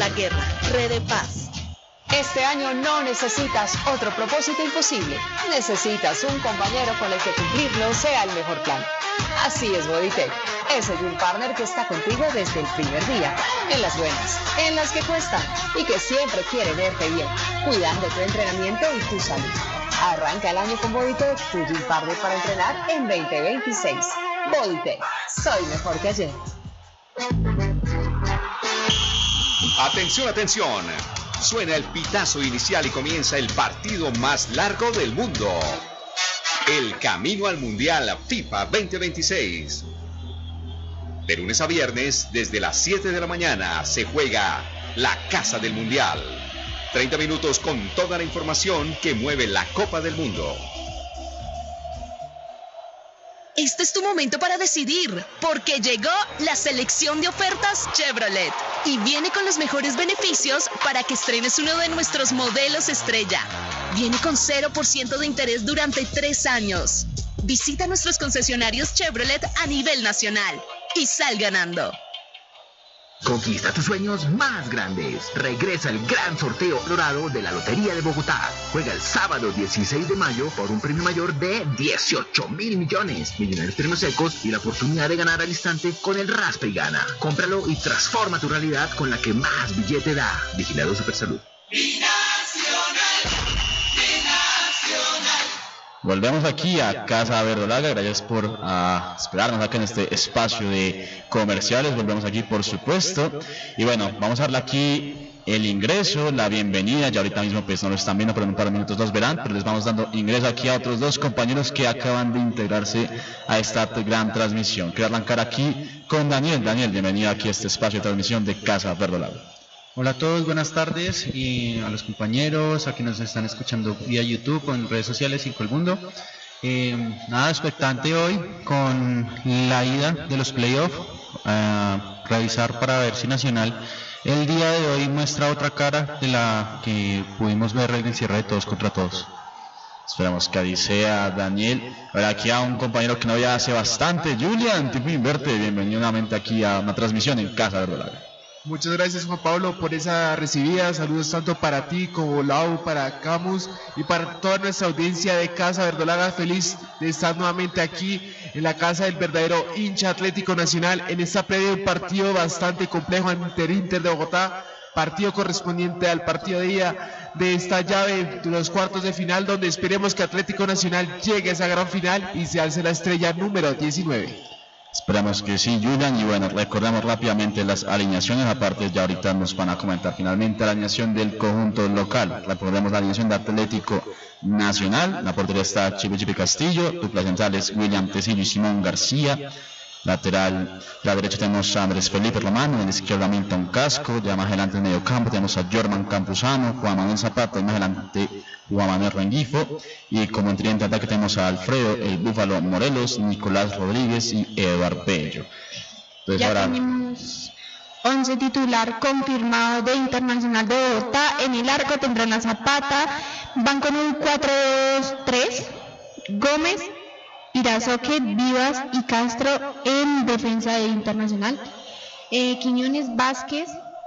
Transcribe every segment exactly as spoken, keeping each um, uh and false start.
la guerra. Red de Paz. Este año no necesitas otro propósito imposible. Necesitas un compañero con el que cumplirlo sea el mejor plan. Así es Bodytech, ese Gym Partner que está contigo desde el primer día, en las buenas, en las que cuestan y que siempre quiere verte bien, cuidando tu entrenamiento y tu salud. Arranca el año con Bodytech, tu Gym Partner para entrenar en veinte veintiséis. Bodytech, soy mejor que ayer. Atención, atención. Suena el pitazo inicial y comienza el partido más largo del mundo. El camino al Mundial FIFA veinte veintiséis. De lunes a viernes, desde las siete de la mañana, se juega la Casa del Mundial. treinta minutos con toda la información que mueve la Copa del Mundo. Este es tu momento para decidir, porque llegó la selección de ofertas Chevrolet y viene con los mejores beneficios para que estrenes uno de nuestros modelos estrella. Viene con cero por ciento de interés durante tres años. Visita nuestros concesionarios Chevrolet a nivel nacional y sal ganando. Conquista tus sueños más grandes. Regresa el gran sorteo dorado de la Lotería de Bogotá. Juega el sábado dieciséis de mayo por un premio mayor de dieciocho mil millones. Millonarios premios secos y la oportunidad de ganar al instante con el Raspa y Gana. Cómpralo y transforma tu realidad con la que más billete da. Vigilado Supersalud. Volvemos aquí a Casa Verdolaga, gracias por uh, esperarnos acá en este espacio de comerciales, volvemos aquí por supuesto, y bueno, vamos a darle aquí el ingreso, la bienvenida, ya ahorita mismo pues no lo están viendo, pero en un par de minutos los verán, pero les vamos dando ingreso aquí a otros dos compañeros que acaban de integrarse a esta gran transmisión. Quiero arrancar aquí con Daniel. Daniel, bienvenido aquí a este espacio de transmisión de Casa Verdolaga. Hola a todos, buenas tardes y a los compañeros, a quienes nos están escuchando vía YouTube o en redes sociales y con el mundo. Eh, nada, expectante hoy con la ida de los playoffs, a revisar para ver si Nacional el día de hoy muestra otra cara de la que pudimos ver en el cierre de Todos contra Todos. Esperamos que así sea, Daniel. Ahora aquí a un compañero que no había hace bastante, Julian, tipo Inverte, bienvenido nuevamente aquí a una transmisión en Casa Verdolaga. Muchas gracias Juan Pablo por esa recibida, saludos tanto para ti como Lau, para Camus y para toda nuestra audiencia de Casa Verdolaga, feliz de estar nuevamente aquí en la casa del verdadero hincha Atlético Nacional en esta previa de un partido bastante complejo ante el Inter de Bogotá, partido correspondiente al partido de ida de esta llave de los cuartos de final donde esperemos que Atlético Nacional llegue a esa gran final y se alce la estrella número diecinueve. Esperamos que sí, Julian, y bueno, recordamos rápidamente las alineaciones, aparte ya ahorita nos van a comentar finalmente la alineación del conjunto local. Recordemos la alineación de Atlético Nacional, la portería está Chipi Chipi Castillo, duplas centrales William Tecillo y Simón García, lateral, la derecha tenemos a Andrés Felipe Romano, en la izquierda Milton Casco, ya más adelante en medio campo tenemos a Jorman Campuzano, Juan Manuel Zapata, y más adelante Juan Manuel Rengifo, y como en tridente ataque tenemos a Alfredo, el Búfalo Morelos, Nicolás Rodríguez y Eduardo Bello. Entonces, ya ahora tenemos once titular confirmado de Internacional de Bogotá. En el arco tendrán a Zapata, van con un cuatro dos tres, Gómez, Irazoque, Vivas y Castro en defensa de Internacional, eh, Quiñones, Vázquez,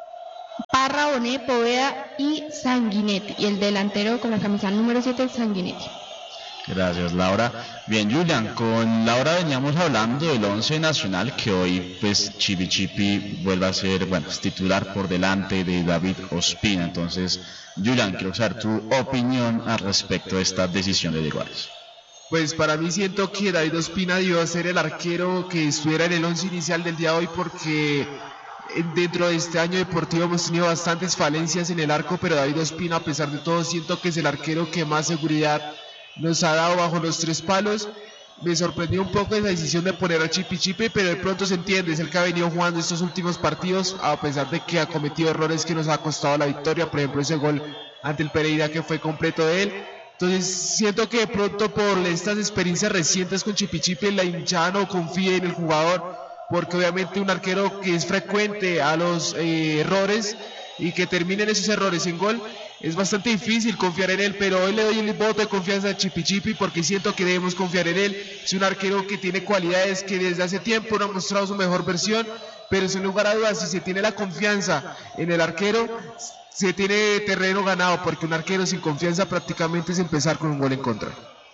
Parra, Bonet, Poveda y Sanguinetti, y el delantero con la camisa número siete, Sanguinetti. Gracias, Laura. Bien, Julian, con Laura veníamos hablando del once nacional, que hoy pues Chipi Chipi vuelve a ser, bueno, titular por delante de David Ospina. Entonces, Julian, quiero saber tu opinión al respecto de esta decisión de Diego Arias. Pues para mí siento que David Ospina debió ser el arquero que estuviera en el once inicial del día de hoy, porque dentro de este año deportivo hemos tenido bastantes falencias en el arco, pero David Ospina, a pesar de todo, siento que es el arquero que más seguridad nos ha dado bajo los tres palos. Me sorprendió un poco esa decisión de poner a Chipi Chipi, pero de pronto se entiende, es el que ha venido jugando estos últimos partidos, a pesar de que ha cometido errores que nos ha costado la victoria, por ejemplo ese gol ante el Pereira que fue completo de él. Entonces siento que de pronto por estas experiencias recientes con Chipi Chipi la hinchada no confía en el jugador, porque obviamente un arquero que es frecuente a los eh, errores y que terminen esos errores en gol, es bastante difícil confiar en él, pero hoy le doy el voto de confianza a Chipi Chipi porque siento que debemos confiar en él. Es un arquero que tiene cualidades que desde hace tiempo no ha mostrado su mejor versión, pero sin lugar a dudas, si se tiene la confianza en el arquero, se tiene terreno ganado, porque un arquero sin confianza prácticamente es empezar con un gol en contra.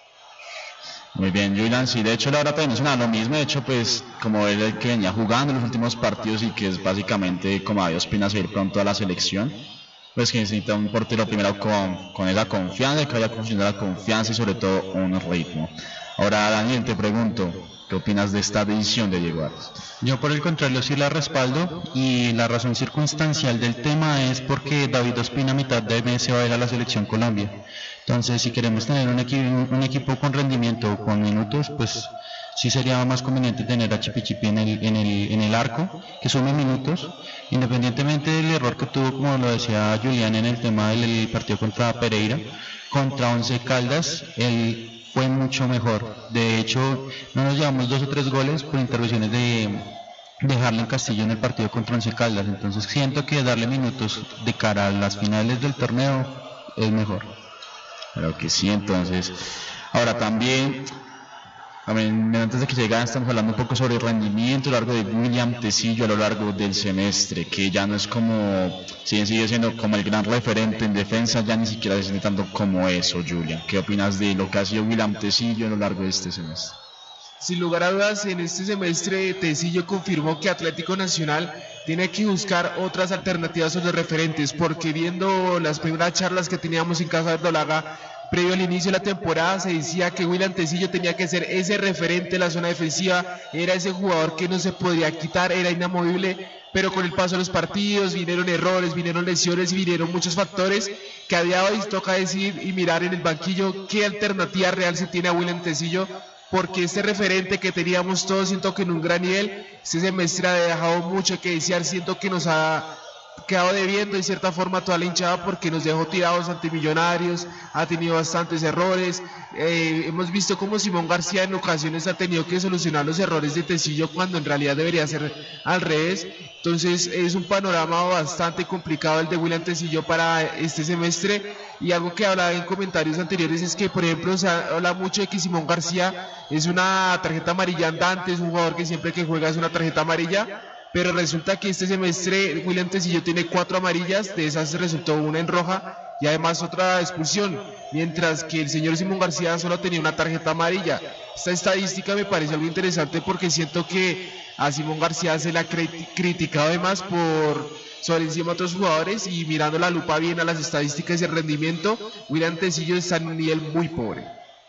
Muy bien, Julian, sí, de hecho la verdad también es una, lo mismo, de hecho pues como él el que venía jugando en los últimos partidos y que es básicamente como David Ospina se ir pronto a la selección, pues que necesita un portero primero con, con esa confianza, que vaya construyendo la confianza y sobre todo un ritmo. Ahora Daniel, te pregunto, ¿qué opinas de esta decisión de Diego Arias? Yo por el contrario sí la respaldo, y la razón circunstancial del tema es porque David Ospina a mitad de mes se va a ir a la selección Colombia. Entonces si queremos tener un, equi- un equipo con rendimiento o con minutos, pues sí sería más conveniente tener a Chipi Chipi en el, en el, en el arco, que sume minutos, independientemente del error que tuvo, como lo decía Julián, en el tema del partido contra Pereira. Contra Once Caldas, él fue mucho mejor. De hecho, no nos llevamos dos o tres goles por intervenciones de, de Harlan Castillo en el partido contra Once Caldas. Entonces siento que darle minutos de cara a las finales del torneo es mejor. Claro que sí, entonces. Ahora también, también antes de que llegara, estamos hablando un poco sobre el rendimiento a lo largo de William Tecillo a lo largo del semestre, que ya no es como, sigue, sigue siendo como el gran referente en defensa, ya ni siquiera se siente tanto como eso, Julian. ¿Qué opinas de lo que ha sido William Tecillo a lo largo de este semestre? Sin lugar a dudas, en este semestre Tecillo confirmó que Atlético Nacional tiene que buscar otras alternativas a los referentes, porque viendo las primeras charlas que teníamos en Casa Verdolaga previo al inicio de la temporada, se decía que William Tecillo tenía que ser ese referente en la zona defensiva, era ese jugador que no se podría quitar, era inamovible, pero con el paso de los partidos vinieron errores, vinieron lesiones y vinieron muchos factores que a día de hoy toca decir y mirar en el banquillo qué alternativa real se tiene a William Tecillo, porque este referente que teníamos todos, siento que en un gran nivel, este semestre ha dejado mucho que desear, siento que nos ha quedado debiendo de cierta forma toda la hinchada, porque nos dejó tirados ante Millonarios, ha tenido bastantes errores, eh, hemos visto como Simón García en ocasiones ha tenido que solucionar los errores de Tecillo cuando en realidad debería ser al revés. Entonces es un panorama bastante complicado el de William Tecillo para este semestre, y algo que hablaba en comentarios anteriores es que por ejemplo se habla mucho de que Simón García es una tarjeta amarilla andante, es un jugador que siempre que juega es una tarjeta amarilla, pero resulta que este semestre William Tecillo tiene cuatro amarillas, de esas resultó una en roja y además otra expulsión, mientras que el señor Simón García solo tenía una tarjeta amarilla. Esta estadística me parece algo interesante porque siento que a Simón García se le ha cri- criticado además por sobre encima a otros jugadores, y mirando la lupa bien a las estadísticas y el rendimiento, William Tecillo está en un nivel muy pobre.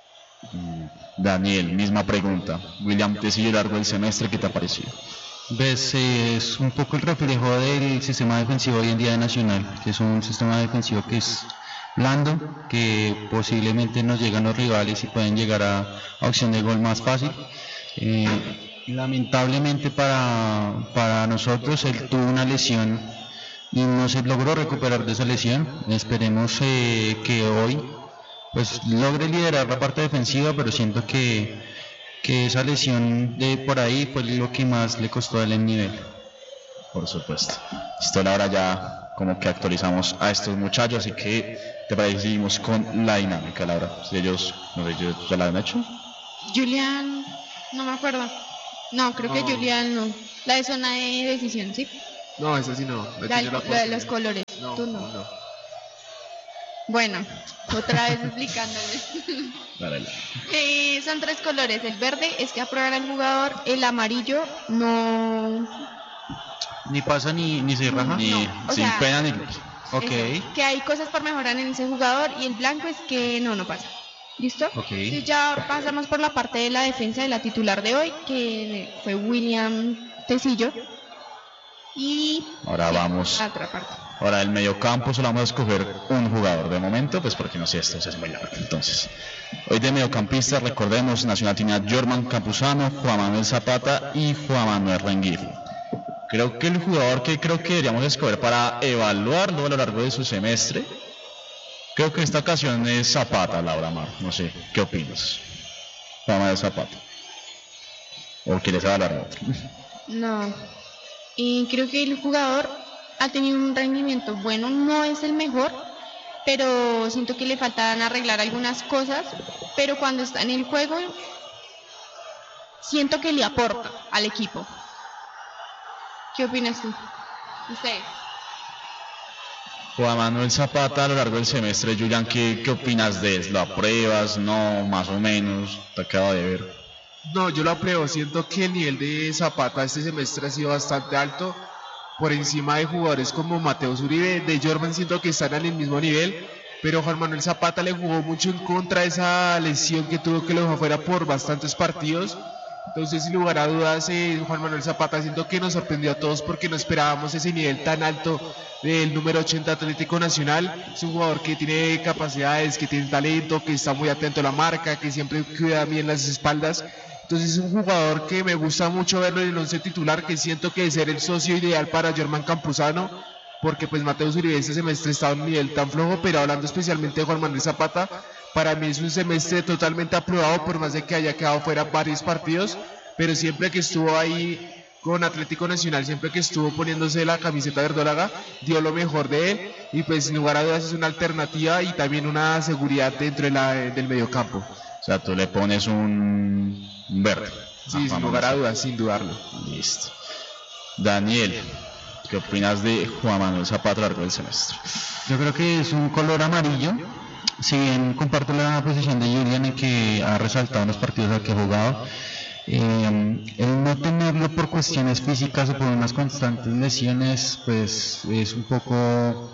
Daniel, misma pregunta. William Tecillo a lo largo del semestre, ¿qué te ha parecido? Ves, es un poco el reflejo del sistema defensivo hoy en día de Nacional, que es un sistema defensivo que es blando, que posiblemente nos llegan los rivales y pueden llegar a, a opción de gol más fácil. Eh, lamentablemente para, para nosotros, él tuvo una lesión y no se logró recuperar de esa lesión. Esperemos eh, que hoy pues logre liderar la parte defensiva, pero siento que que esa lesión de por ahí fue lo que más le costó el nivel. Por supuesto. Listo, ahora ya como que actualizamos a estos muchachos, así que te parece que seguimos con la dinámica, Laura. Si ellos, no sé, ellos ya la han hecho. Julián, no me acuerdo. No, creo que No. Julián no. La de zona de decisión, ¿sí? No, esa sí no. La, tiene la la de los colores. No, Tú no. no. Bueno, otra vez explicándome. Dale, Laura. Eh, son tres colores. El verde es que aprueban al jugador. El amarillo no. Ni pasa ni, ni se raja. Ni o sin sea, pena ni gloria. Ok, Eso, que hay cosas por mejorar en ese jugador. Y el blanco es que no, no pasa. ¿Listo? ok. Entonces ya pasamos por la parte de la defensa de la titular de hoy, que fue William Tecillo. Y Ahora vamos. a otra parte. Ahora el mediocampo solo vamos a escoger un jugador de momento, pues porque no sé, esto se hace muy largo. Entonces, hoy de mediocampistas, recordemos, Nacional tiene a Jorman Campuzano, Juan Manuel Zapata y Juan Manuel Rengifo. Creo que el jugador que creo que deberíamos escoger para evaluarlo a lo largo de su semestre, creo que en esta ocasión es Zapata, Laura Mar. No sé, ¿qué opinas? Juan Manuel Zapata. ¿O quieres evaluar a otro? No. Y creo que el jugador ha tenido un rendimiento bueno, no es el mejor, pero siento que le faltan arreglar algunas cosas, pero cuando está en el juego, siento que le aporta al equipo. ¿Qué opinas tú? Ustedes. Juan Manuel Zapata a lo largo del semestre, Julián, ¿qué, qué opinas de él? ¿Lo apruebas? ¿No? ¿Más o menos? ¿Te acabo de ver? No, yo lo apruebo. Siento que el nivel de Zapata este semestre ha sido bastante alto, por encima de jugadores como Mateo Uribe. De Jorman siento que están en el mismo nivel, pero Juan Manuel Zapata le jugó mucho en contra de esa lesión que tuvo, que lo dejó fuera por bastantes partidos. Entonces, sin lugar a dudas, eh, Juan Manuel Zapata siento que nos sorprendió a todos porque no esperábamos ese nivel tan alto del número ochenta Atlético Nacional. Es un jugador que tiene capacidades, que tiene talento, que está muy atento a la marca, que siempre cuida bien las espaldas. Entonces es un jugador que me gusta mucho verlo en el once titular, que siento que es ser el socio ideal para Germán Campuzano, porque pues Mateo Uribe este semestre está a un nivel tan flojo, pero hablando especialmente de Juan Manuel Zapata, para mí es un semestre totalmente aprobado, por más de que haya quedado fuera varios partidos, pero siempre que estuvo ahí con Atlético Nacional, siempre que estuvo poniéndose la camiseta verdolaga, dio lo mejor de él, y pues sin lugar a dudas es una alternativa y también una seguridad dentro de la, del mediocampo. O sea, tú le pones un verde. Sí, sin lugar a dudas, sin dudarlo. Listo. Daniel, ¿qué opinas de Juan Manuel Zapata a lo largo del semestre? Yo creo que es un color amarillo. Si bien comparto la posición de Julián en que ha resaltado en los partidos al que ha jugado, eh, el no tenerlo por cuestiones físicas o por unas constantes lesiones, pues es un poco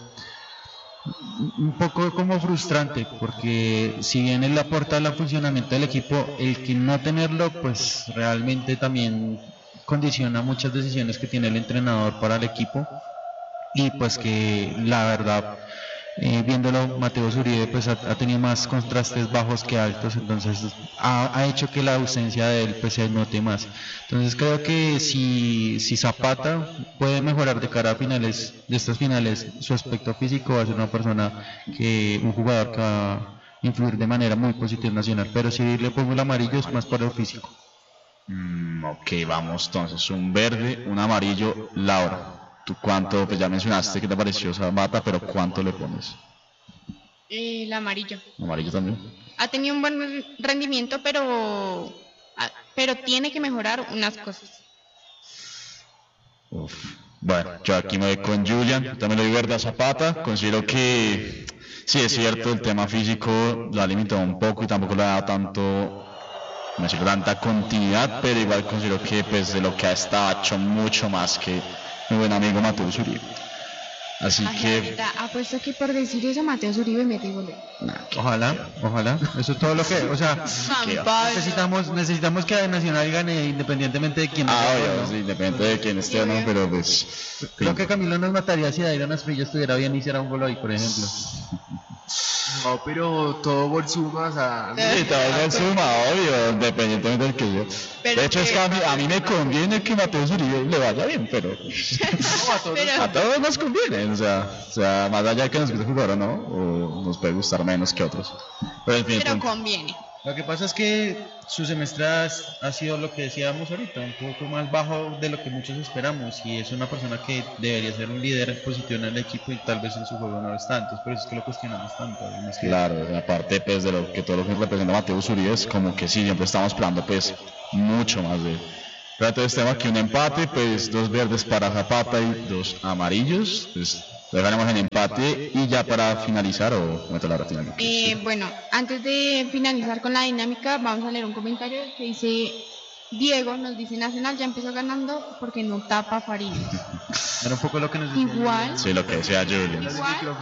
un poco como frustrante, porque si bien él aporta al funcionamiento del equipo, el que no tenerlo pues realmente también condiciona muchas decisiones que tiene el entrenador para el equipo, y pues que la verdad, eh, viéndolo, Mateo Uribe pues ha, ha tenido más contrastes bajos que altos, entonces ha, ha hecho que la ausencia de él pues se note más. Entonces creo que si, si Zapata puede mejorar de cara a finales de estas finales su aspecto físico, va a ser una persona que, un jugador que va a influir de manera muy positiva en Nacional, pero si le pongo el amarillo es más por el físico. Mm, ok, vamos entonces, un verde, un amarillo. Laura, ¿tú cuánto? Pues ya mencionaste que te pareció Zapata, pero ¿cuánto le pones? El amarillo. Amarillo también. Ha tenido un buen rendimiento, pero pero tiene que mejorar unas cosas. Uf. Bueno, yo aquí me voy con Julián, también le doy verde a Zapata. Considero que sí es cierto, el tema físico lo ha limitado un poco y tampoco le ha dado tanto, no sé, tanta continuidad, pero igual considero que pues de lo que ha estado ha hecho mucho más que mi buen amigo Mateo Uribe. Así Ay, que ahorita apuesto que por decir eso Mateo Uribe mete gol. Ojalá, ojalá. Eso es todo lo que, o sea, necesitamos necesitamos que Nacional gane independientemente de quién. Ah, obvio, ¿no? Sí, independiente de quién esté o no, pero pues creo que Camilo nos mataría si Dairon Asprilla estuviera bien y hiciera un gol hoy, por ejemplo. No, pero todo gol suma, o sea... Sí, todo gol suma, obvio, independientemente del que yo... Pero de hecho, que... es que a mí, a mí me conviene que Mateo Uribe le vaya bien, pero... No, a, todos, pero... a todos nos conviene, o sea, o sea, más allá de que nos guste jugar o no, o nos puede gustar menos que otros. Pero, en fin, pero conviene. Lo que pasa es que su semestre ha, ha sido lo que decíamos ahorita, un poco más bajo de lo que muchos esperamos, y es una persona que debería ser un líder positivo en el equipo y tal vez en su juego no lo es tanto, por eso es que lo cuestionamos tanto. Que... Claro, aparte pues de lo que todo lo que representa Mateo Uribe es como que sí, siempre estamos esperando pues mucho más de él. Pero entonces tengo aquí un empate, pues dos verdes para Zapata y dos amarillos, pues dejaremos en empate. Y ya para finalizar, o meto la finalmente. Eh, bueno, antes de finalizar con la dinámica, vamos a leer un comentario que dice: Diego nos dice: Nacional ya empezó ganando porque no tapa Farías. Era un poco lo que nos decía. Igual. Sí, lo que decía Julián. Igual,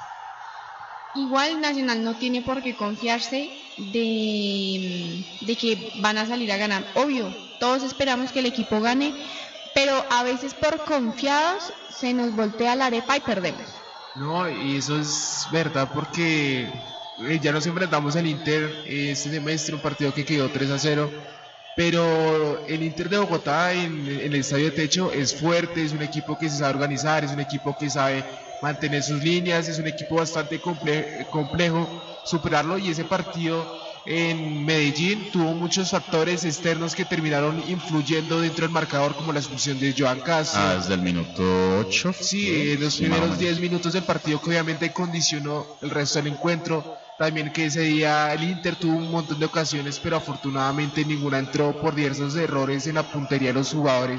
igual Nacional no tiene por qué confiarse de, de que van a salir a ganar. Obvio, todos esperamos que el equipo gane, pero a veces por confiados se nos voltea la arepa y perdemos. No, y eso es verdad porque ya nos enfrentamos al Inter este semestre, un partido que quedó tres a cero, pero el Inter de Bogotá en, en el Estadio de Techo es fuerte, es un equipo que se sabe organizar, es un equipo que sabe mantener sus líneas, es un equipo bastante comple- complejo superarlo, y ese partido en Medellín tuvo muchos factores externos que terminaron influyendo dentro del marcador, como la expulsión de Joan Castro. Ah, desde el minuto ocho. Sí, en los sí, primeros diez minutos del partido, que obviamente condicionó el resto del encuentro. También que ese día el Inter tuvo un montón de ocasiones, pero afortunadamente ninguna entró por diversos errores en la puntería de los jugadores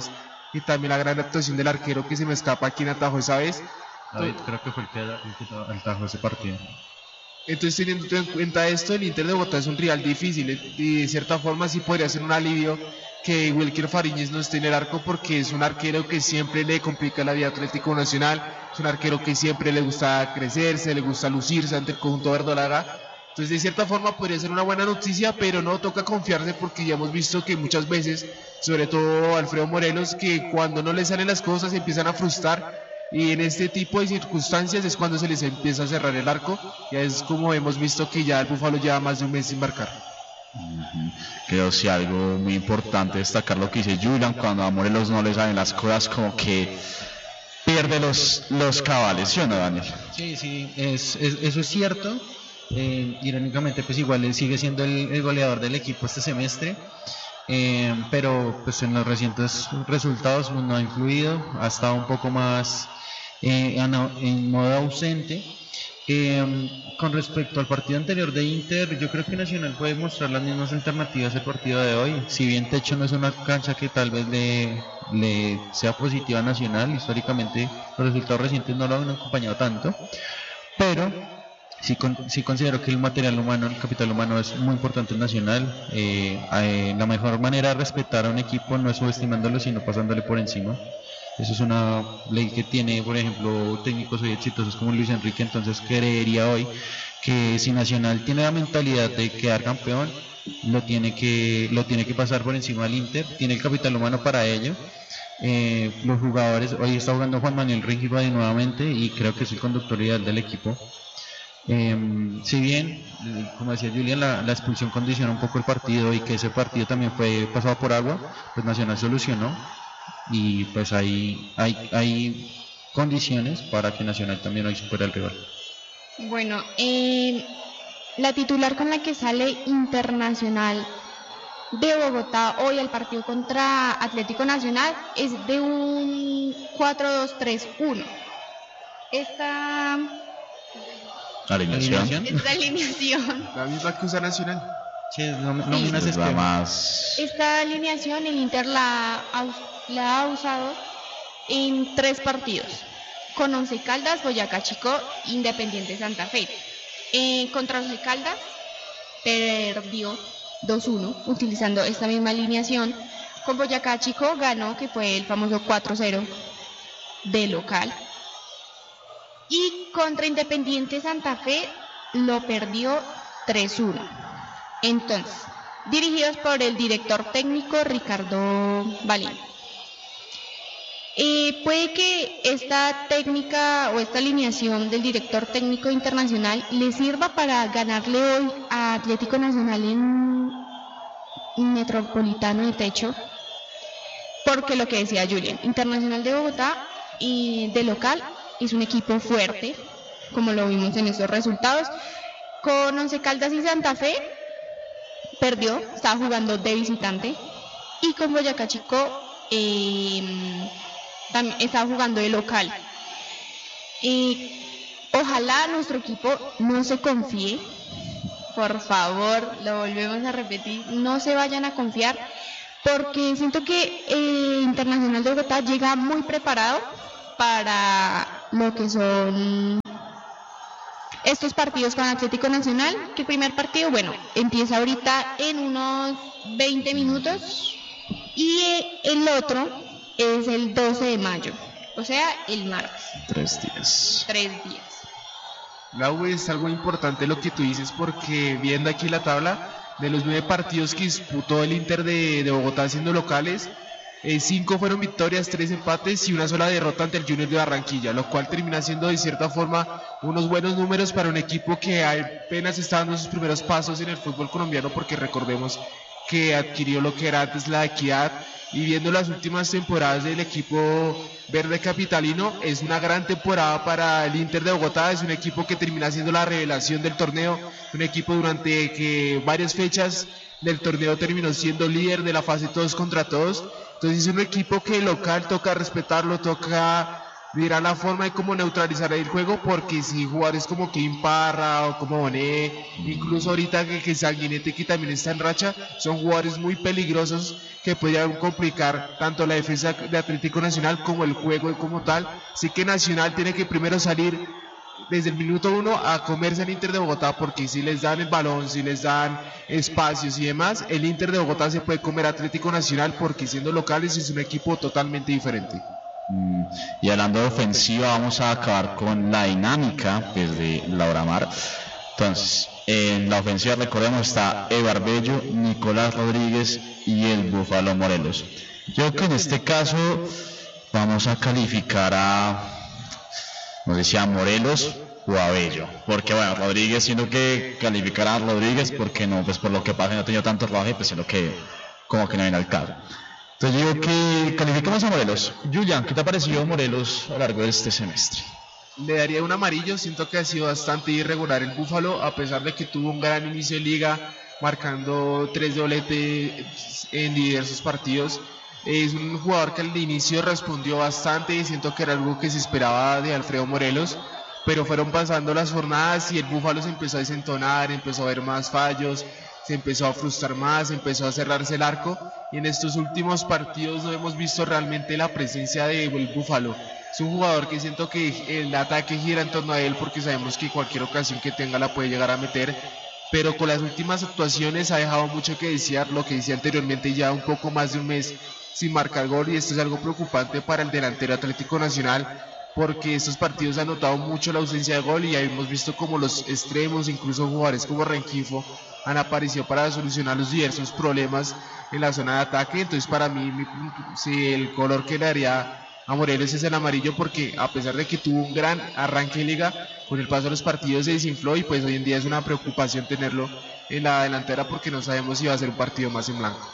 y también la gran actuación del arquero que se me escapa quien atajó esa vez. David, creo que fue el que, el que atajó ese partido. Entonces, teniendo en cuenta esto, el Inter de Bogotá es un rival difícil y de cierta forma sí podría ser un alivio que Wilker Fariñez no esté en el arco, porque es un arquero que siempre le complica la vida a Atlético Nacional, es un arquero que siempre le gusta crecerse, le gusta lucirse ante el conjunto verdolaga. Entonces, de cierta forma podría ser una buena noticia, pero no toca confiarse, porque ya hemos visto que muchas veces, sobre todo Alfredo Morelos, que cuando no le salen las cosas se empiezan a frustrar, y en este tipo de circunstancias es cuando se les empieza a cerrar el arco. Ya es como hemos visto que ya el Búfalo lleva más de un mes sin marcar. Uh-huh. Creo sí algo muy importante destacar lo que dice Julian: cuando a Morelos no le salen las cosas, como que pierde los, los cabales, ¿sí o no, Daniel? Sí, sí, es, es, eso es cierto. Eh, irónicamente, pues igual él sigue siendo el, el goleador del equipo este semestre. Eh, pero pues en los recientes resultados no ha influido, ha estado un poco más eh, en, en modo ausente. Eh, con respecto al partido anterior de Inter, yo creo que Nacional puede mostrar las mismas alternativas al partido de hoy. Si bien Techo no es una cancha que tal vez le, le sea positiva a Nacional, históricamente los resultados recientes no lo han acompañado tanto, pero Sí, con, sí considero que el material humano, el capital humano es muy importante en Nacional. Eh, eh, la mejor manera de respetar a un equipo no es subestimándolo, sino pasándole por encima. Eso es una ley que tiene, por ejemplo, técnicos hoy exitosos como Luis Enrique. Entonces creería hoy que si Nacional tiene la mentalidad de quedar campeón, lo tiene que, lo tiene que pasar por encima del Inter. Tiene el capital humano para ello. Eh, los jugadores, hoy está jugando Juan Manuel Ringibay nuevamente y creo que es el conductor ideal del equipo. Eh, si bien, como decía Julián, la, la expulsión condiciona un poco el partido y que ese partido también fue pasado por agua, pues Nacional solucionó y pues hay, hay, hay condiciones para que Nacional también hoy supere al rival. Bueno, eh, la titular con la que sale Internacional de Bogotá hoy al partido contra Atlético Nacional es de un cuatro dos tres uno. Esta... alineación. Esta alineación. La misma que usa Nacional. Sí, no, no sí. Es la más... Esta alineación el Inter la, la ha usado en tres partidos. Con Once Caldas, Boyacá Chico, Independiente Santa Fe. Eh, contra Once Caldas perdió dos uno utilizando esta misma alineación. Con Boyacá Chico ganó, que fue el famoso cuatro cero de local. Y contra Independiente Santa Fe lo perdió tres uno. Entonces, dirigidos por el director técnico Ricardo Balín. Eh, puede que esta técnica o esta alineación del director técnico internacional le sirva para ganarle hoy a Atlético Nacional en Metropolitano de Techo, porque lo que decía Julián, Internacional de Bogotá y de local es un equipo fuerte, como lo vimos en estos resultados. Con Once Caldas y Santa Fe perdió, estaba jugando de visitante, y con Boyacá Chico eh, también estaba jugando de local. Y ojalá nuestro equipo no se confíe, por favor, lo volvemos a repetir, no se vayan a confiar, porque siento que eh, Internacional de Bogotá llega muy preparado para lo que son estos partidos con Atlético Nacional, que el primer partido, bueno, empieza ahorita en unos veinte minutos y el otro es el doce de mayo, o sea, el martes. Tres días. Tres días. La U es algo importante lo que tú dices, porque viendo aquí la tabla de los nueve partidos que disputó el Inter de, de Bogotá siendo locales, eh, cinco fueron victorias, tres empates y una sola derrota ante el Junior de Barranquilla, lo cual termina siendo de cierta forma unos buenos números para un equipo que apenas está dando sus primeros pasos en el fútbol colombiano, porque recordemos que adquirió lo que era antes la Equidad, y viendo las últimas temporadas del equipo verde capitalino, es una gran temporada para el Inter de Bogotá. Es un equipo que termina siendo la revelación del torneo, un equipo durante que varias fechas del torneo terminó siendo líder de la fase todos contra todos. Entonces es un equipo que local toca respetarlo, toca dirá la forma de cómo neutralizar el juego, porque si jugadores como Kim Parra o como Bonet, incluso ahorita que, que Sanguinetti, que también está en racha, son jugadores muy peligrosos que podrían complicar tanto la defensa de Atlético Nacional como el juego como tal. Así que Nacional tiene que primero salir desde el minuto uno a comerse al Inter de Bogotá, porque si les dan el balón, si les dan espacios y demás, el Inter de Bogotá se puede comer a Atlético Nacional, porque siendo locales es un equipo totalmente diferente. Mm, y hablando de ofensiva, vamos a acabar con la dinámica desde Laura Mar. Entonces, en la ofensiva, recordemos, está Evar Bello, Nicolás Rodríguez y el Búfalo Morelos. Yo creo que en este caso vamos a calificar a, no sé si a Morelos o a Bello, porque bueno, Rodríguez, siendo que calificar a Rodríguez, porque no, pues por lo que pasa no ha tenido tanto rodaje, pues siendo que como que no viene al caso. Entonces digo que calificamos a Morelos. Julián, ¿qué te ha parecido Morelos a lo largo de este semestre? Le daría un amarillo, siento que ha sido bastante irregular el Búfalo, a pesar de que tuvo un gran inicio de liga, marcando tres dobletes en diversos partidos. Es un jugador que al inicio respondió bastante y siento que era algo que se esperaba de Alfredo Morelos, pero fueron pasando las jornadas y el Búfalo se empezó a desentonar, empezó a ver más fallos, se empezó a frustrar más, empezó a cerrarse el arco, y en estos últimos partidos no hemos visto realmente la presencia del Búfalo. Es un jugador que siento que el ataque gira en torno a él, porque sabemos que cualquier ocasión que tenga la puede llegar a meter, pero con las últimas actuaciones ha dejado mucho que desear, lo que decía anteriormente, ya un poco más de un mes sin marcar gol, y esto es algo preocupante para el delantero Atlético Nacional, porque estos partidos han notado mucho la ausencia de gol, y ya hemos visto como los extremos, incluso jugadores como Rengifo, han aparecido para solucionar los diversos problemas en la zona de ataque. Entonces para mí, mi, sí, el color que le daría a Morelos es el amarillo, porque a pesar de que tuvo un gran arranque de liga, con el paso de los partidos se desinfló, y pues hoy en día es una preocupación tenerlo en la delantera, porque no sabemos si va a ser un partido más en blanco.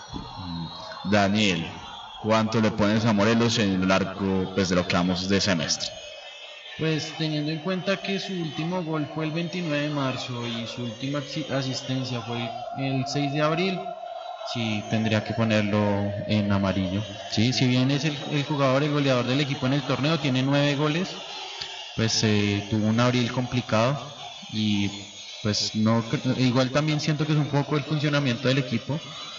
Daniel, ¿cuánto le pones a Morelos en lo largo, pues, de lo que vamos de semestre? Pues teniendo en cuenta que su último gol fue el veintinueve de marzo y su última asistencia fue el seis de abril, sí tendría que ponerlo en amarillo. Sí, si bien es el, el jugador, el goleador del equipo en el torneo, tiene nueve goles, pues eh, tuvo un abril complicado, y pues no, igual también siento que es un poco el funcionamiento del equipo,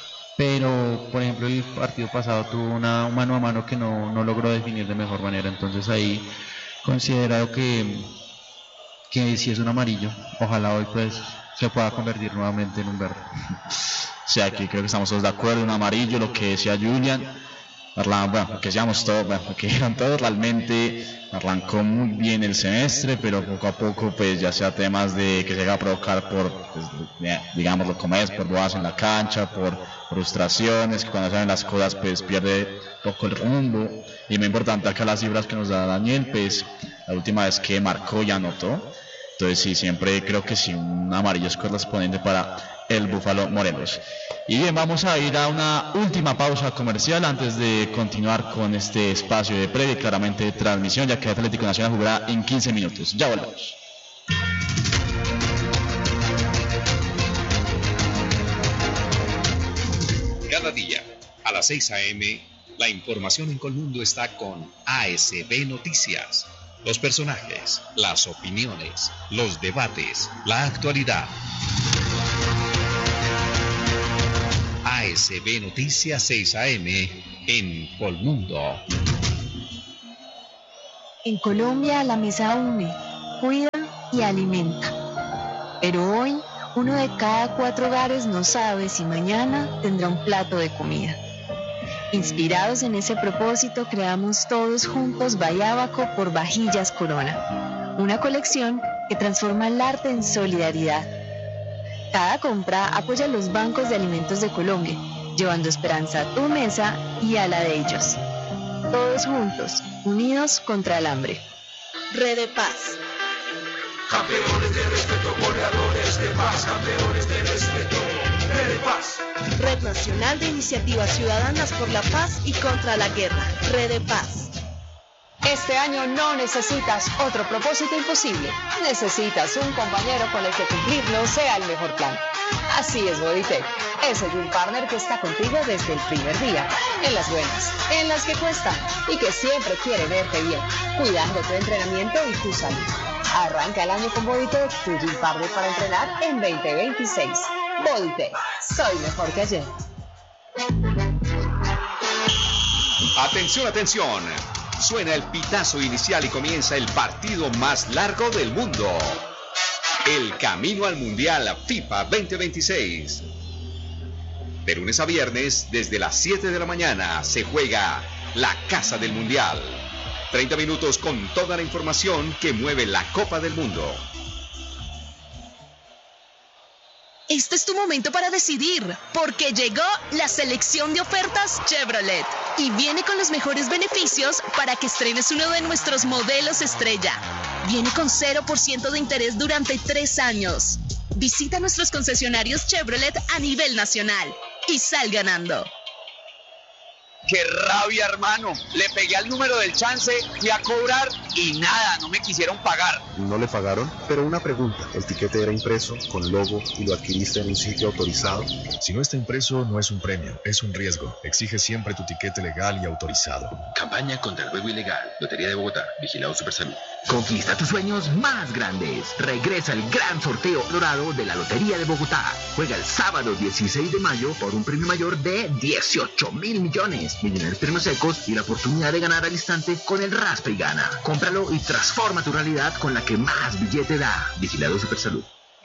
pero por ejemplo el partido pasado tuvo una mano a mano que no, no logró definir de mejor manera, entonces ahí considerado que, que si es un amarillo, ojalá hoy pues se pueda convertir nuevamente en un verde. Sí, aquí creo que estamos todos de acuerdo, un amarillo, lo que decía Julián. Arlan, bueno, que seamos todos, bueno, que eran todos, realmente arrancó muy bien el semestre, pero poco a poco pues ya sea temas de que se llega a provocar por, pues, digámoslo como es, por bodas en la cancha, por frustraciones, que cuando salen las cosas pues pierde poco el rumbo. Y muy importante acá las cifras que nos da Daniel, pues la última vez que marcó ya anotó, entonces sí, siempre creo que sí, un amarillo es correspondiente para el Búfalo Morelos. Y bien, vamos a ir a una última pausa comercial antes de continuar con este espacio de previa y claramente de transmisión, ya que Atlético Nacional jugará en quince minutos. Ya volvemos. Cada día, a las seis a eme, la información en Colmundo está con A S B Noticias. Los personajes, las opiniones, los debates, la actualidad. A S B Noticias seis a eme en Colmundo. En Colombia la mesa une, cuida y alimenta. Pero hoy, uno de cada cuatro hogares no sabe si mañana tendrá un plato de comida. Inspirados en ese propósito, creamos todos juntos Bayábaco por Vajillas Corona, una colección que transforma el arte en solidaridad. Cada compra apoya a los bancos de alimentos de Colombia, llevando esperanza a tu mesa y a la de ellos. Todos juntos, unidos contra el hambre. Red de Paz. Campeones de respeto, goleadores de paz, campeones de respeto, Red de Paz. Red Nacional de Iniciativas Ciudadanas por la Paz y contra la Guerra. Red de Paz. Este año no necesitas otro propósito imposible. Necesitas un compañero con el que cumplirlo sea el mejor plan. Así es Bodytech, ese Gym Partner que está contigo desde el primer día, en las buenas, en las que cuestan y que siempre quiere verte bien, cuidando tu entrenamiento y tu salud. Arranca el año con Bodytech, tu Gym Partner para entrenar en veinte veintiséis. Bodytech, soy mejor que ayer. Atención, atención. Suena el pitazo inicial y comienza el partido más largo del mundo. El camino al Mundial FIFA veinte veintiséis. De lunes a viernes, desde las siete de la mañana, se juega la Casa del Mundial. treinta minutos con toda la información que mueve la Copa del Mundo. Este es tu momento para decidir, porque llegó la selección de ofertas Chevrolet y viene con los mejores beneficios para que estrenes uno de nuestros modelos estrella. Viene con cero por ciento de interés durante tres años. Visita nuestros concesionarios Chevrolet a nivel nacional y sal ganando. ¡Qué rabia, hermano! Le pegué al número del chance, fui a cobrar y nada, no me quisieron pagar. No le pagaron, pero una pregunta. ¿El tiquete era impreso, con logo y lo adquiriste en un sitio autorizado? Si no está impreso, no es un premio, es un riesgo. Exige siempre tu tiquete legal y autorizado. Campaña contra el juego ilegal. Lotería de Bogotá. Vigilado Supersalud. Conquista tus sueños más grandes. Regresa el gran sorteo dorado de la Lotería de Bogotá. Juega el sábado dieciséis de mayo por un premio mayor de dieciocho mil millones. Millonarios premios secos y la oportunidad de ganar al instante con el Raspa y Gana. Cómpralo y transforma tu realidad con la que más billete da. Vigilado Supersalud.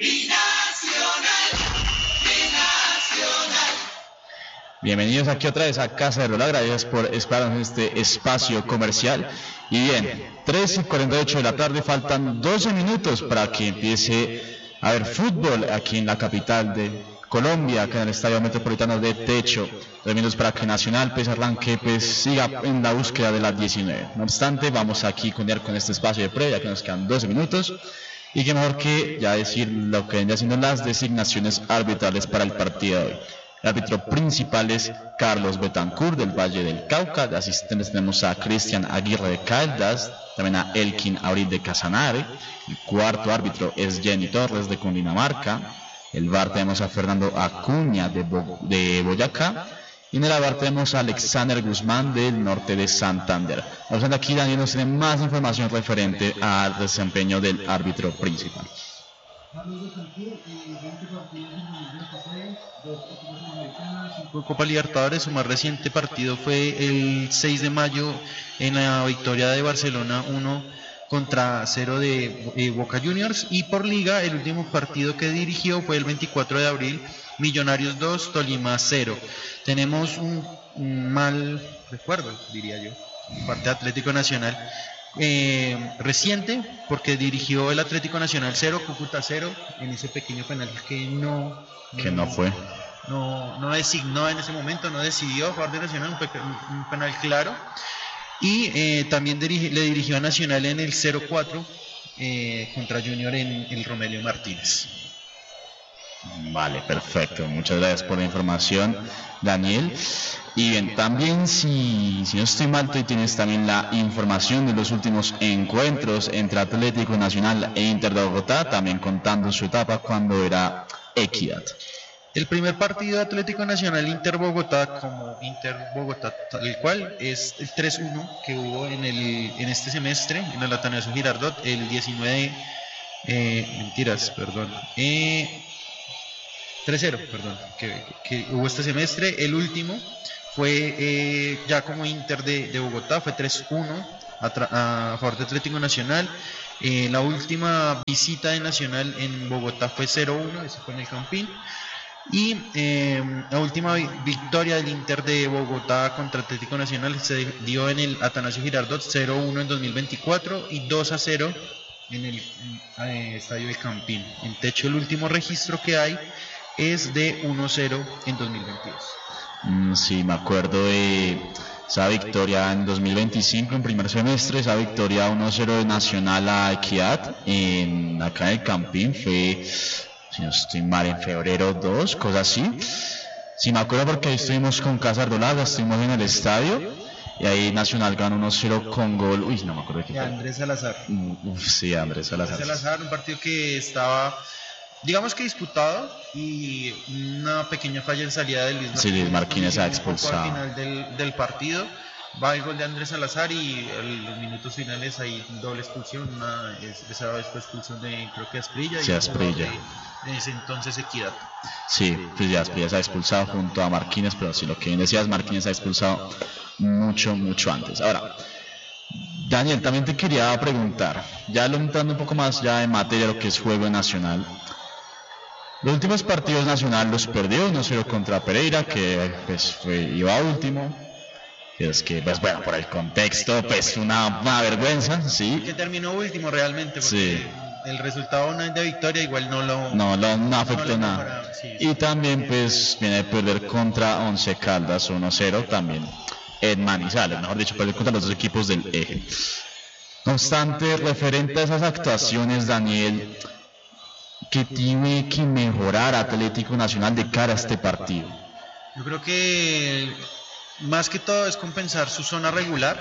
Bienvenidos aquí otra vez a Casa de Rola, gracias por esperarnos en este espacio comercial. Y bien, tres y cuarenta y ocho de la tarde, faltan doce minutos para que empiece a haber fútbol aquí en la capital de Colombia, acá en el Estadio Metropolitano de Techo. Dos minutos para que Nacional pues arranque, pues siga en la búsqueda de las diecinueve. No obstante, vamos aquí a continuar con este espacio de previa, que nos quedan doce minutos. Y que mejor que ya decir lo que vendría siendo las designaciones arbitrales para el partido de hoy. El árbitro principal es Carlos Betancourt del Valle del Cauca. De asistentes tenemos a Cristian Aguirre de Caldas, también a Elkin Abril de Casanare. El cuarto árbitro es Jenny Torres de Cundinamarca. El V A R tenemos a Fernando Acuña de, Bo- de Boyacá. Y en el V A R tenemos a Alexander Guzmán del norte de Santander. Obviamente aquí Daniel nos tiene más información referente al desempeño del árbitro principal. Copa Libertadores, su más reciente partido fue el seis de mayo en la victoria de Barcelona uno contra cero de eh, Boca Juniors, y por liga el último partido que dirigió fue el veinticuatro de abril, Millonarios dos, Tolima cero. Tenemos un, un mal recuerdo, diría yo, parte de Atlético Nacional eh, reciente, porque dirigió el Atlético Nacional cero, Cúcuta cero, en ese pequeño penal que no... Que no fue. No, no designó en ese momento, no decidió a favor de Nacional, un, pe- un penal claro. Y eh, también dirige, le dirigió a Nacional en el cero cuatro eh, contra Junior en el Romelio Martínez. Vale, perfecto. Muchas gracias por la información, Daniel. Y bien, también si, si no estoy mal, tú tienes también la información de los últimos encuentros entre Atlético Nacional e Inter de Bogotá, también contando su etapa cuando era Equidad. El primer partido de Atlético Nacional Inter Bogotá, como Inter Bogotá tal cual, es el tres uno que hubo en el en este semestre en el Atanasio Girardot el diecinueve, eh, mentiras, perdón, eh, tres cero, perdón, que, que hubo este semestre. El último fue eh, ya como Inter de, de Bogotá, fue tres uno a, a favor de Atlético Nacional. Eh, la última visita de Nacional en Bogotá fue cero uno, ese fue en el Campín. Y eh, la última victoria del Inter de Bogotá contra Atlético Nacional se dio en el Atanasio Girardot cero uno en dos mil veinticuatro y dos a cero en el eh, Estadio del Campín. En Techo el último registro que hay es de uno cero en dos mil veintidós. Mm, sí, me acuerdo de esa victoria en dos mil veinticinco en primer semestre, esa victoria uno cero de Nacional a Equidad en, acá en el Campín fue, si no estoy mal, en febrero dos, cosas así. Sí, me acuerdo porque estuvimos con Casa Ardolaga, estuvimos en el estadio y ahí Nacional ganó uno cero con gol, uy, no me acuerdo de qué de fue. Andrés Salazar. Uf, sí, Andrés Salazar. Andrés Salazar, un partido que estaba, digamos que disputado, y una pequeña falla en salida de Luis Martínez. Sí, Luis Martínez ha un poco expulsado. Al final del, del partido va el gol de Andrés Salazar y en los minutos finales hay doble expulsión, una, es, esa vez fue expulsión de, creo que Asprilla. Sí, y Asprilla. De, de ese entonces Equidad. Sí, pues ya Asprilla se ha expulsado junto a Marquínez, pero sí, lo que bien decías, Marquínez ha expulsado mucho, mucho antes. Ahora, Daniel, también te quería preguntar, ya lo entrando un poco más ya en materia de lo que es juego nacional. Los últimos partidos Nacional los perdió, uno cero contra Pereira, que pues fue, iba último. Es que, pues bueno, por el contexto, pues una, una vergüenza, sí. Que terminó último realmente, porque Sí. el resultado no es de victoria, igual no lo... No, no, no afectó no nada. mejora, sí, sí. Y también pues viene de perder contra Once Caldas uno cero también en Manizales, mejor dicho, perder contra los dos equipos del eje. No obstante, referente a esas actuaciones, Daniel, ¿qué tiene que mejorar Atlético Nacional de cara a este partido? Yo creo que más que todo es compensar su zona regular,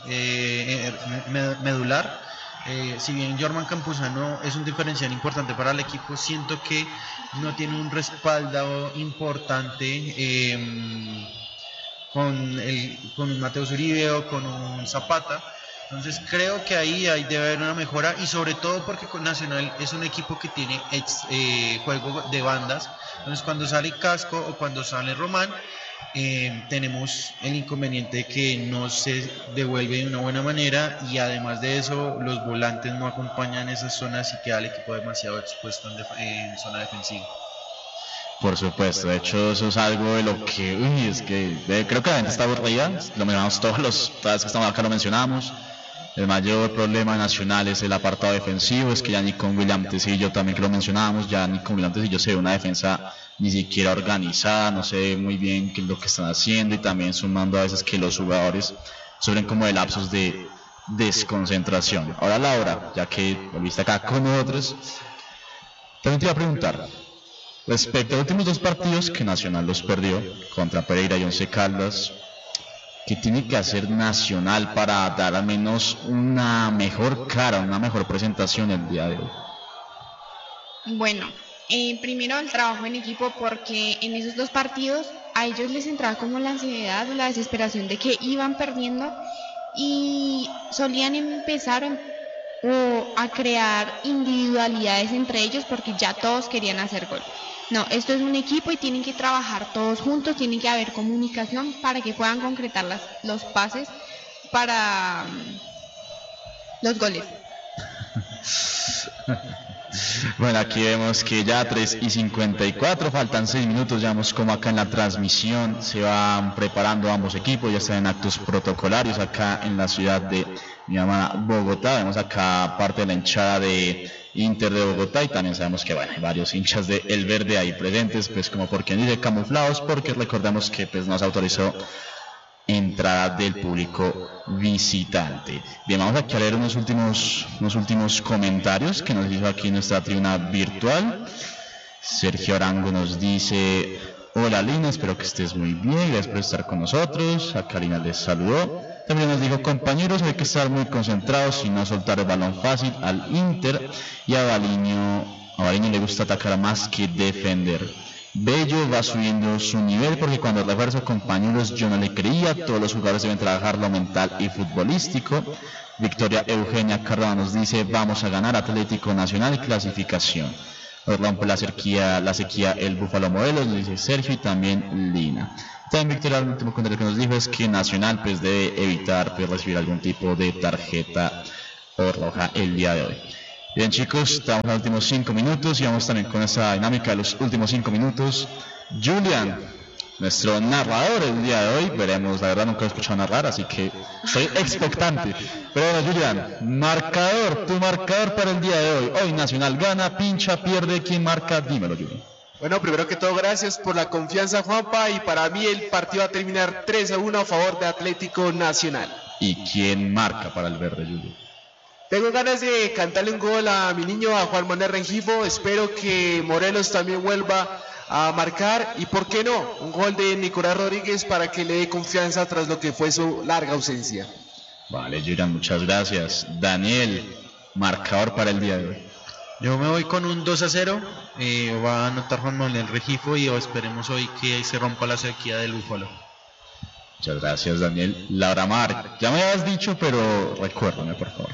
eh, eh, medular. Eh, si bien Jorman Campuzano es un diferencial importante para el equipo, siento que no tiene un respaldo importante eh, con, el, con Mateus Uribe o con un Zapata. Entonces creo que ahí hay, debe haber una mejora, y sobre todo porque con Nacional es un equipo que tiene ex, eh, juego de bandas. Entonces cuando sale Casco o cuando sale Román, eh, tenemos el inconveniente de que no se devuelve de una buena manera, y además de eso los volantes no acompañan esas zonas y queda el equipo demasiado expuesto en, def- en zona defensiva. Por supuesto, de hecho eso es algo de lo que, uy, es que eh, creo que la gente está aburrida, lo mencionamos todos los, todas las que estamos acá lo mencionamos. El mayor problema nacional es el apartado defensivo, es que ya ni con William Tecillo, también que lo mencionábamos, ya ni con William Tecillo se ve una defensa ni siquiera organizada, no sé muy bien qué es lo que están haciendo, y también sumando a veces que los jugadores sufren como de lapsos de desconcentración. Ahora Laura, ya que volviste acá con nosotros, también te iba a preguntar, respecto a los últimos dos partidos que Nacional los perdió, contra Pereira y Once Caldas, ¿qué tiene que hacer Nacional para dar al menos una mejor cara, una mejor presentación el día de hoy? Bueno, eh, primero el trabajo en equipo, porque en esos dos partidos a ellos les entraba como la ansiedad, la desesperación de que iban perdiendo y solían empezar o a crear individualidades entre ellos porque ya todos querían hacer gol. No, esto es un equipo y tienen que trabajar todos juntos, tiene que haber comunicación para que puedan concretar las, los pases para um, los goles. Bueno, aquí vemos que ya tres y cincuenta y cuatro, faltan seis minutos, ya vemos como acá en la transmisión se van preparando ambos equipos, ya están en actos protocolarios acá en la ciudad de mi amada Bogotá. Vemos acá parte de la hinchada de Inter de Bogotá, y también sabemos que bueno, hay varios hinchas de El Verde ahí presentes, pues como por quien dice camuflados, porque recordemos que pues nos autorizó entrada del público visitante. Bien, vamos aquí a leer unos últimos, unos últimos comentarios que nos hizo aquí nuestra tribuna virtual. Sergio Arango nos dice: hola Lina, espero que estés muy bien, gracias por estar con nosotros. Acá Lina les saludó. También nos dijo: compañeros, hay que estar muy concentrados y no soltar el balón fácil al Inter, y a Baliño, a Baliño le gusta atacar más que defender. Bello va subiendo su nivel, porque cuando refuerzo compañeros yo no le creía, todos los jugadores deben trabajar lo mental y futbolístico. Victoria Eugenia Cardona nos dice: vamos a ganar, Atlético Nacional, clasificación. Nos rompe la sequía, la sequía el Búfalo Modelos, nos dice Sergio, y también Lina. También Victoria, el último comentario que nos dijo es que Nacional pues debe evitar pues, recibir algún tipo de tarjeta roja el día de hoy. Bien chicos, estamos en los últimos cinco minutos y vamos también con esa dinámica de los últimos cinco minutos. Julian, nuestro narrador el día de hoy, veremos, la verdad nunca he escuchado narrar, así que estoy expectante. Pero bueno Julian, marcador, tu marcador para el día de hoy. Hoy Nacional gana, pincha, pierde, ¿quién marca? Dímelo Julian. Bueno, primero que todo, gracias por la confianza, Juanpa, y para mí el partido va a terminar tres a uno a favor de Atlético Nacional. ¿Y quién marca para el verde, Julian? Tengo ganas de cantarle un gol a mi niño, a Juan Manuel Rengifo. Espero que Morelos también vuelva a marcar y por qué no, un gol de Nicolás Rodríguez para que le dé confianza tras lo que fue su larga ausencia. Vale, Julian, muchas gracias. Daniel, marcador para el día de hoy. Yo me voy con un dos a cero, eh, va a anotar Juan Manuel Regifo y esperemos hoy que se rompa la sequía del Búfalo. Muchas gracias, Daniel. Laura Mar, ya me habías dicho, pero recuérdame, por favor.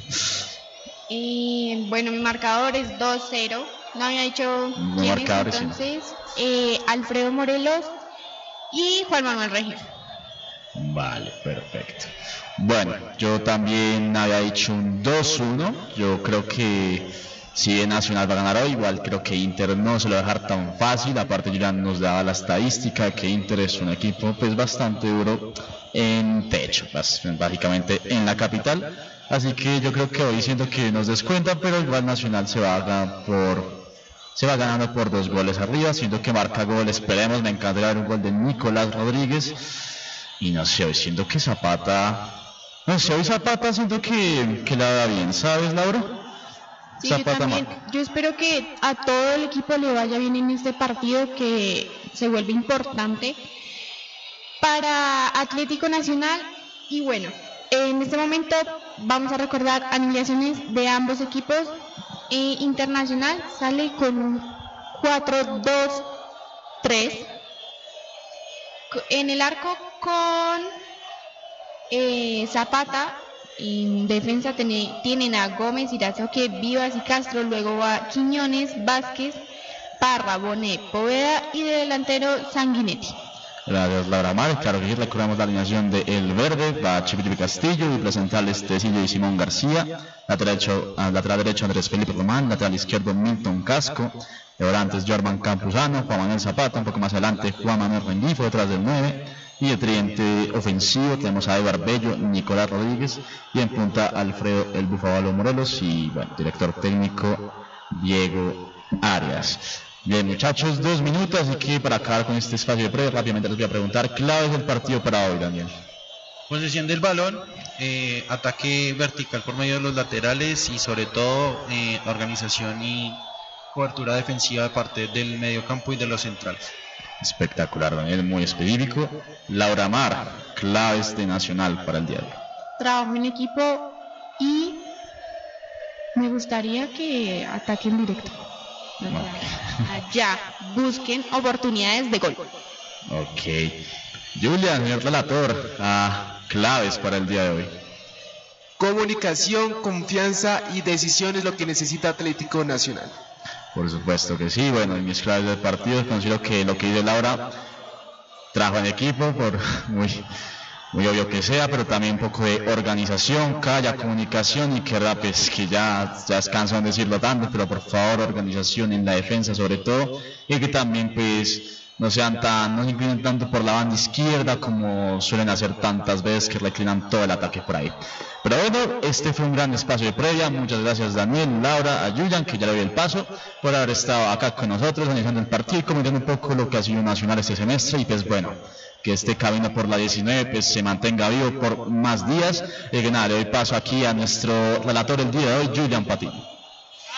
Eh, bueno, mi marcador es dos cero. No había dicho Mi quién es, entonces eh, Alfredo Morelos y Juan Manuel Regifo. Vale, perfecto. Bueno, yo también había dicho un dos uno. Yo creo que si bien Nacional va a ganar hoy, igual creo que Inter no se lo va a dejar tan fácil. Aparte, Julián nos daba la estadística que Inter es un equipo pues bastante duro en techo, básicamente en la capital. Así que yo creo que hoy siento que nos descuentan, pero igual Nacional se va a ganar por se va ganando por dos goles arriba, siento que marca gol, esperemos, me encantaría ver un gol de Nicolás Rodríguez. Y no sé, hoy siento que Zapata, no sé, hoy Zapata siento que, que la da bien, ¿sabes, Laura? Sí, yo también, yo espero que a todo el equipo le vaya bien en este partido que se vuelve importante para Atlético Nacional. Y bueno, en este momento vamos a recordar alineaciones de ambos equipos. Eh, Internacional sale con un cuatro dos tres, en el arco con eh, Zapata. En defensa tiene, tienen a Gómez, Irazoque, Vivas y Castro, luego va Quiñones, Vázquez, Parra, Bonet, Poveda y de delantero Sanguinetti. Gracias, Laura Mar. Claro que sí, recordamos la alineación de El Verde, va Chipillipe Castillo, y presentales Tecillo y Simón García, lateral derecho, lateral derecho Andrés Felipe Román, lateral izquierdo Milton Casco, de volantes Jorman Campuzano, Juan Manuel Zapata, un poco más adelante Juan Manuel Rendifo detrás del nueve, y de tridente ofensivo tenemos a Eduardo Bello, Nicolás Rodríguez, y en punta Alfredo El Búfalo Morelos, y bueno, director técnico Diego Arias. Bien, muchachos, dos minutos, así que para acabar con este espacio de previa, rápidamente les voy a preguntar claves del partido para hoy, Daniel. Posesión del balón, eh, ataque vertical por medio de los laterales y sobre todo eh, organización y cobertura defensiva de parte del mediocampo y de los centrales. Espectacular, Daniel, muy específico. Laura Mar, claves de Nacional para el día de hoy. Trabajo en equipo y me gustaría que ataquen directo. Allá busquen oportunidades de gol. Ok. Julian, señor relator, ah, claves para el día de hoy. Comunicación, confianza y decisión es lo que necesita Atlético Nacional. Por supuesto que sí. Bueno, en mis claves del partido considero que lo que dice Laura, trabajo en equipo, por muy, muy obvio que sea, pero también un poco de organización, calla, comunicación y que rapes, que ya, ya es cansado de decirlo tanto, pero por favor organización en la defensa sobre todo, y que también pues no sean tan, no se inclinen tanto por la banda izquierda como suelen hacer tantas veces que reclinan todo el ataque por ahí. Pero bueno, este fue un gran espacio de previa. Muchas gracias Daniel, Laura, a Julian, que ya le doy el paso, por haber estado acá con nosotros analizando el partido y comentando un poco lo que ha sido Nacional este semestre. Y pues bueno, que este camino por la diecinueve pues se mantenga vivo por más días. Y que nada, le doy paso aquí a nuestro relator el día de hoy, Julian Patiño.